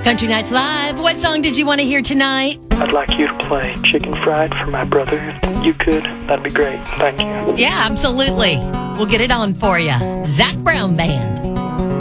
Country Nights Live. What song did you want to hear tonight? I'd like you to play Chicken Fried for my brother. If you could, that'd be great. Thank you. Yeah, absolutely. We'll get it on for you. Zac Brown Band.